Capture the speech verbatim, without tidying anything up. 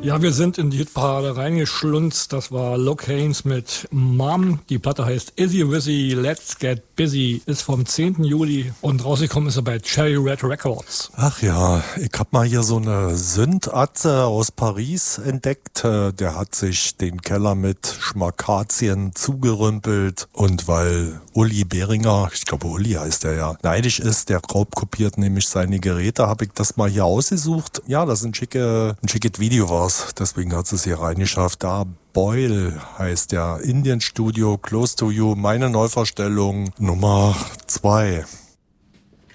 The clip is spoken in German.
Ja, wir sind in die Hitparade reingeschlunzt. Das war Luke Haines mit Mom. Die Platte heißt Izzy Wizzy, Let's Get Busy. Ist vom zehnten Juli und rausgekommen ist er bei Cherry Red Records. Ach ja, ich hab mal hier so eine Sünd-Atze aus Paris entdeckt. Der hat sich den Keller mit Schmakazien zugerümpelt. Und weil Uli Behringer, ich glaube Uli heißt der ja, neidisch ist, der raubkopiert nämlich seine Geräte, habe ich das mal hier ausgesucht. Ja, das ist ein, schicke, ein schickes Video war's. Deswegen hat es hier reingeschafft. Da Boyle heißt der Indian Studio Close to You, meine Neuvorstellung Nummer zwei.